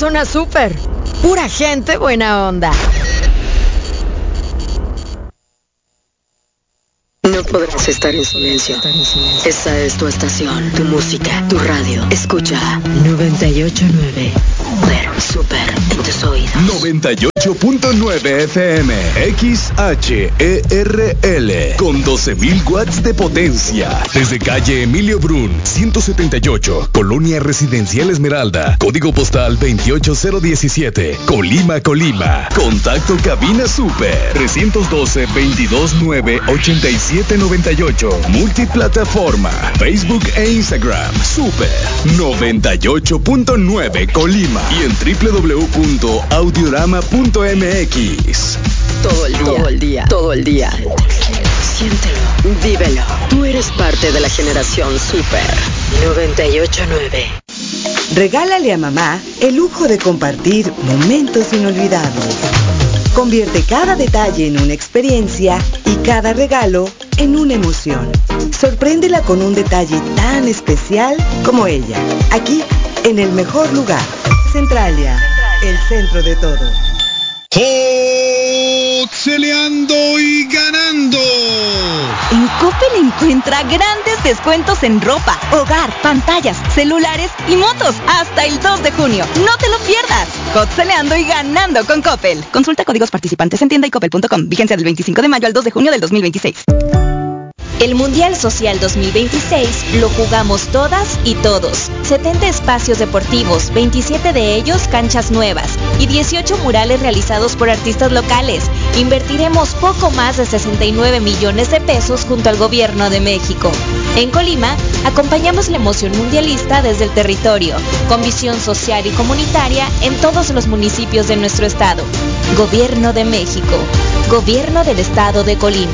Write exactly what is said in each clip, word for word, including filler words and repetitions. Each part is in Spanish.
Zona Super. Pura gente buena onda. No podrás estar en silencio. Esa es tu estación, tu música, tu radio. Escucha noventa y ocho punto nueve. Super en tus oídos. noventa y ocho punto nueve F M. X H E R L. Con doce mil watts de potencia. Desde calle Emilio Brun, ciento setenta y ocho. Colonia Residencial Esmeralda. Código postal veintiocho cero diecisiete. Colima, Colima. Contacto cabina super. trescientos doce, veintidós nueve, ochenta y siete noventa y ocho. Multiplataforma. Facebook e Instagram. Super noventa y ocho punto nueve Colima. Y en doble u doble u doble u punto audiorama punto m x. Todo el día, todo el día, todo el día. Siéntelo, vívelo. Tú eres parte de la generación Super noventa y ocho punto nueve. Regálale a mamá el lujo de compartir momentos inolvidables. Convierte cada detalle en una experiencia y cada regalo en una emoción. Sorpréndela con un detalle tan especial como ella. Aquí, en el mejor lugar. Centralia, el centro de todo. ¡Celeando y ganando! En Coppel encuentra grandes descuentos en ropa, hogar, pantallas, celulares y motos hasta el dos de junio. ¡No te lo pierdas! Celeando y ganando con Coppel. Consulta códigos participantes en tienda y coppel punto com. Vigencia del veinticinco de mayo al dos de junio del dos mil veintiséis. El Mundial Social dos mil veintiséis lo jugamos todas y todos. setenta espacios deportivos, veintisiete de ellos canchas nuevas y dieciocho murales realizados por artistas locales. Invertiremos poco más de sesenta y nueve millones de pesos junto al Gobierno de México. En Colima, acompañamos la emoción mundialista desde el territorio, con visión social y comunitaria en todos los municipios de nuestro estado. Gobierno de México. Gobierno del Estado de Colima.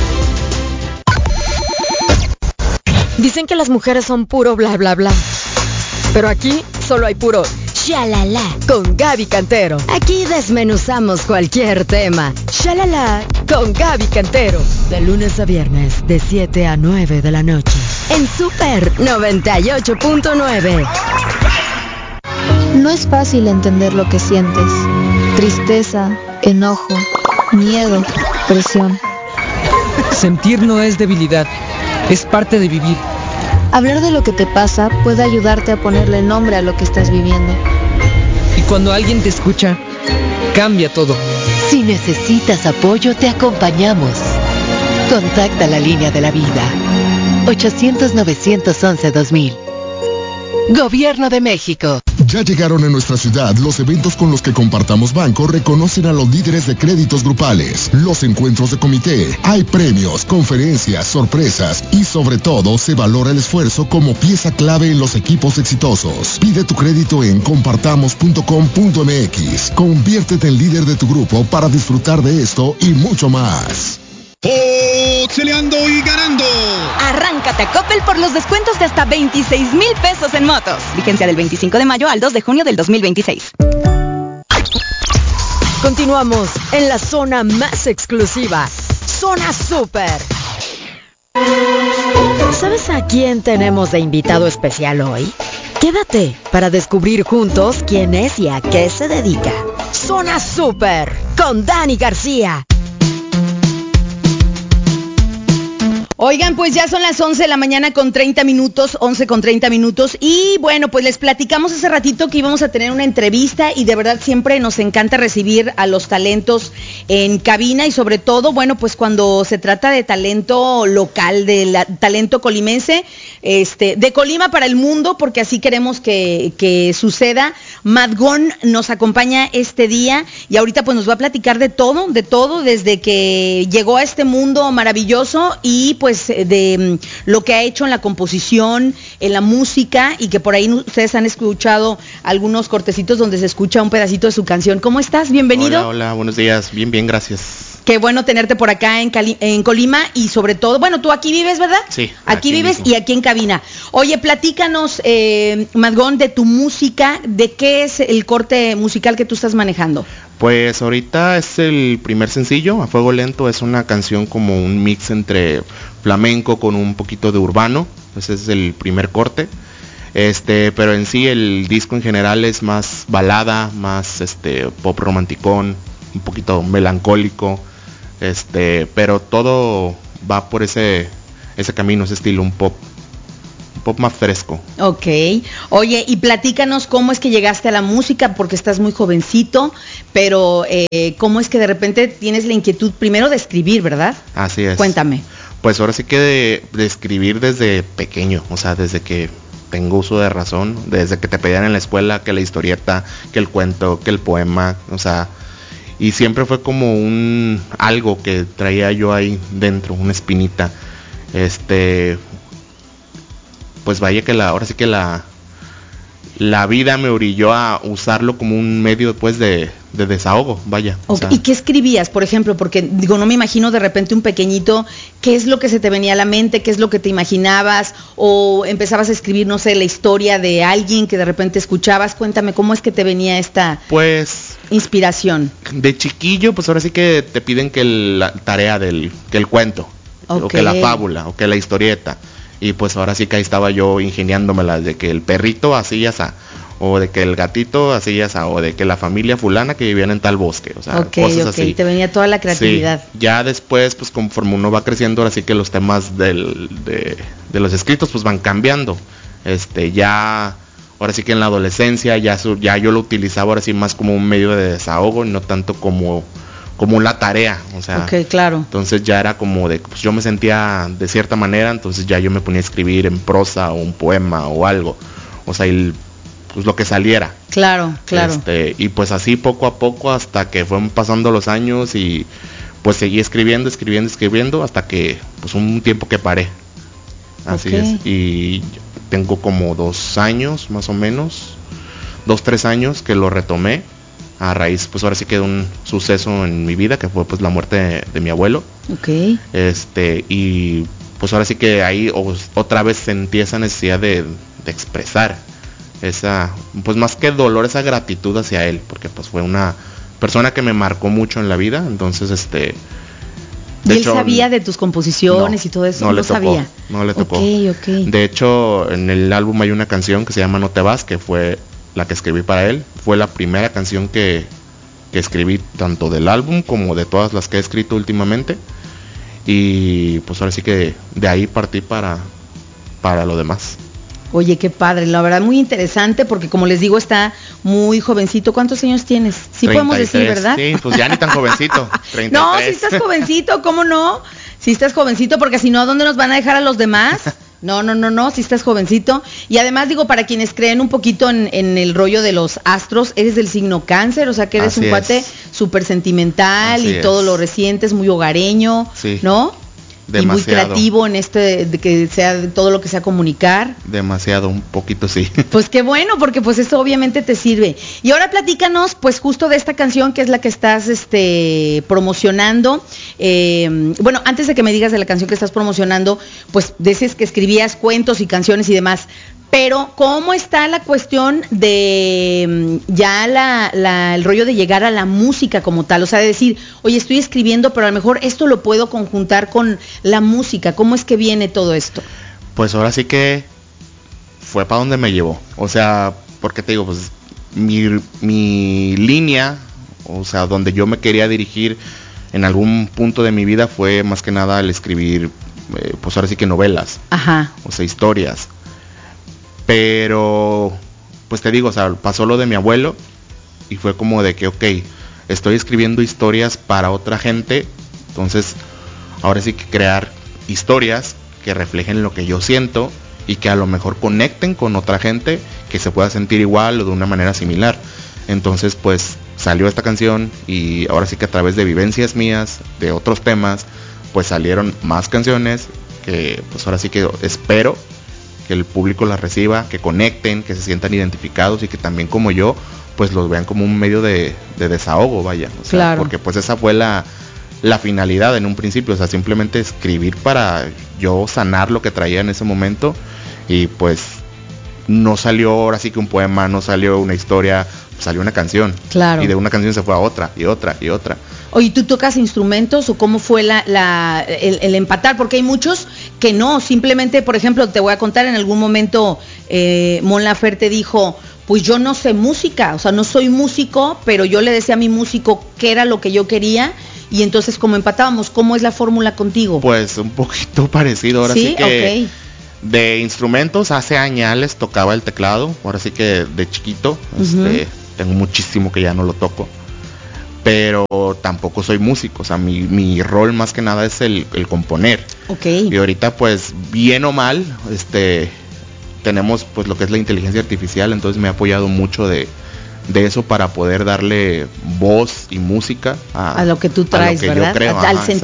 Dicen que las mujeres son puro bla bla bla. Pero aquí solo hay puro shalala con Gaby Cantero. Aquí desmenuzamos cualquier tema. Shalala con Gaby Cantero. De lunes a viernes, de siete a nueve de la noche. En Super noventa y ocho punto nueve. No es fácil entender lo que sientes. Tristeza, enojo, miedo, presión. Sentir no es debilidad. Es parte de vivir. Hablar de lo que te pasa puede ayudarte a ponerle nombre a lo que estás viviendo. Y cuando alguien te escucha, cambia todo. Si necesitas apoyo, te acompañamos. Contacta la línea de la vida. ochocientos, novecientos once, dos mil. Gobierno de México. Ya llegaron a nuestra ciudad los eventos con los que Compartamos Banco reconocen a los líderes de créditos grupales, los encuentros de comité, hay premios, conferencias, sorpresas y sobre todo se valora el esfuerzo como pieza clave en los equipos exitosos. Pide tu crédito en compartamos punto com punto m x. Conviértete en líder de tu grupo para disfrutar de esto y mucho más. ¡Celeando y ganando! Arráncate a Coppel por los descuentos de hasta veintiséis mil pesos en motos. Vigencia del veinticinco de mayo al dos de junio del dos mil veintiséis. Continuamos en la zona más exclusiva, Zona Super. ¿Sabes a quién tenemos de invitado especial hoy? Quédate para descubrir juntos quién es y a qué se dedica. Zona Super con Dani García. Oigan, pues ya son las once de la mañana con treinta minutos, once con treinta minutos, y bueno, pues les platicamos hace ratito que íbamos a tener una entrevista y de verdad siempre nos encanta recibir a los talentos en cabina y sobre todo, bueno, pues cuando se trata de talento local, de la, talento colimense, este, de Colima para el mundo, porque así queremos que, que suceda. Madgón nos acompaña este día y ahorita pues nos va a platicar de todo, de todo, desde que llegó a este mundo maravilloso y pues de lo que ha hecho en la composición, en la música, y que por ahí ustedes han escuchado algunos cortecitos donde se escucha un pedacito de su canción. ¿Cómo estás? Bienvenido. Hola, hola, buenos días. Bien, bien, gracias. Qué bueno tenerte por acá en, Cali, en Colima y sobre todo, bueno, tú aquí vives, ¿verdad? Sí. Aquí, aquí vives mismo. Y aquí en cabina. Oye, platícanos, eh, Madgón, de tu música, de qué es el corte musical que tú estás manejando. Pues ahorita es el primer sencillo, A Fuego Lento, es una canción como un mix entre flamenco con un poquito de urbano, ese es el primer corte. Este, pero en sí el disco en general es más balada, más este pop romanticón, un poquito melancólico, este, pero todo va por ese ese camino, ese estilo, un pop un pop más fresco. Ok. Oye, y platícanos cómo es que llegaste a la música, porque estás muy jovencito, pero eh, cómo es que de repente tienes la inquietud primero de escribir, ¿verdad? Así es. Cuéntame. Pues ahora sí que de, de escribir desde pequeño, o sea, desde que tengo uso de razón, desde que te pedían en la escuela que la historieta, que el cuento, que el poema, o sea, y siempre fue como un algo que traía yo ahí dentro, una espinita. Este, pues vaya que la, ahora sí que la la vida me orilló a usarlo como un medio pues de, de desahogo, vaya. Okay. O sea, ¿y qué escribías, por ejemplo? Porque digo, no me imagino de repente un pequeñito, ¿qué es lo que se te venía a la mente? ¿Qué es lo que te imaginabas? O empezabas a escribir, no sé, la historia de alguien que de repente escuchabas. Cuéntame, ¿cómo es que te venía esta pues inspiración? De chiquillo, pues ahora sí que te piden que el, la tarea del, que el cuento, okay, o que la fábula, o que la historieta. Y pues ahora sí que ahí estaba yo ingeniándomela de que el perrito así ya sa, o de que el gatito así ya sa, o de que la familia fulana que vivían en tal bosque, o sea, okay, cosas okay. así. Te venía toda la creatividad. Sí, ya después, pues conforme uno va creciendo, ahora sí que los temas del, de, de los escritos pues van cambiando. Este, ya, ahora sí que en la adolescencia ya, su, ya yo lo utilizaba ahora sí más como un medio de desahogo y no tanto como como la tarea, o sea, okay, claro. Entonces ya era como de, pues yo me sentía de cierta manera, entonces ya yo me ponía a escribir en prosa o un poema o algo, o sea, el, pues lo que saliera. Claro, claro. Este, y pues así poco a poco hasta que fueron pasando los años y pues seguí escribiendo, escribiendo, escribiendo hasta que pues un tiempo que paré. Así okay. es. Y tengo como dos años más o menos, dos, tres años que lo retomé. A raíz, pues ahora sí que de un suceso en mi vida, que fue pues la muerte de, de mi abuelo. Okay. Este, y pues ahora sí que ahí o, otra vez sentí esa necesidad de, de expresar esa, pues más que dolor, esa gratitud hacia él, porque pues fue una persona que me marcó mucho en la vida, entonces este... De ¿Y hecho, él sabía de tus composiciones no, y todo eso? No, no le tocó, sabía. No le tocó. Okay, okay. De hecho, en el álbum hay una canción que se llama No te vas, que fue la que escribí para él, fue la primera canción que, que escribí tanto del álbum como de todas las que he escrito últimamente, y pues ahora sí que de ahí partí para, para lo demás. Oye, qué padre, la verdad muy interesante, porque como les digo está muy jovencito. ¿Cuántos años tienes? Sí treinta y tres, podemos decir, ¿verdad? Sí, pues ya ni tan jovencito. treinta y tres. No, si estás jovencito, ¿cómo no? Si estás jovencito, porque si no, ¿a dónde nos van a dejar a los demás? No, no, no, no, si estás jovencito. Y además digo, para quienes creen un poquito en, en el rollo de los astros, eres del signo Cáncer, o sea que eres Así un es. cuate súper sentimental. Así y es. Todo lo reciente es muy hogareño, sí. ¿no? Demasiado. Y muy creativo en este, de que sea todo lo que sea comunicar. Demasiado, un poquito sí. Pues qué bueno, porque pues esto obviamente te sirve. Y ahora platícanos, pues justo de esta canción que es la que estás este, promocionando. Eh, bueno, antes de que me digas de la canción que estás promocionando, pues dices que escribías cuentos y canciones y demás. Pero, ¿cómo está la cuestión de ya la, la, el rollo de llegar a la música como tal? O sea, de decir, oye, estoy escribiendo, pero a lo mejor esto lo puedo conjuntar con la música. ¿Cómo es que viene todo esto? Pues ahora sí que fue para donde me llevó. O sea, porque te digo, pues mi, mi línea, o sea, donde yo me quería dirigir en algún punto de mi vida fue más que nada el escribir, eh, pues ahora sí que novelas. Ajá. O sea, historias. Pero, pues te digo, o sea, pasó lo de mi abuelo y fue como de que, ok, estoy escribiendo historias para otra gente, entonces ahora sí que crear historias que reflejen lo que yo siento y que a lo mejor conecten con otra gente que se pueda sentir igual o de una manera similar. Entonces, pues salió esta canción y ahora sí que a través de vivencias mías, de otros temas, pues salieron más canciones que pues ahora sí que espero que el público las reciba, que conecten, que se sientan identificados y que también como yo, pues los vean como un medio de, de desahogo, vaya. O sea, claro. Porque pues esa fue la, la finalidad en un principio, o sea, simplemente escribir para yo sanar lo que traía en ese momento y pues no salió ahora sí que un poema, no salió una historia, salió una canción. Claro. Y de una canción se fue a otra, y otra, y otra. Oye, ¿tú tocas instrumentos o cómo fue la, la el, el empatar? Porque hay muchos que no, simplemente, por ejemplo, te voy a contar, en algún momento eh, Mon Laferte dijo, pues yo no sé música, o sea, no soy músico, pero yo le decía a mi músico qué era lo que yo quería, y entonces como empatábamos, ¿cómo es la fórmula contigo? Pues un poquito parecido, ahora sí, sí que okay. De instrumentos hace años tocaba el teclado, ahora sí que de chiquito, uh-huh. este, tengo muchísimo que ya no lo toco, pero tampoco soy músico, o sea, mi, mi rol más que nada es el, el componer. Okay. Y ahorita pues bien o mal, este, tenemos pues lo que es la inteligencia artificial, entonces me ha apoyado mucho de de eso para poder darle voz y música a, a lo que tú traes, a lo que ¿verdad? Yo creo, a, al ajá, sentimiento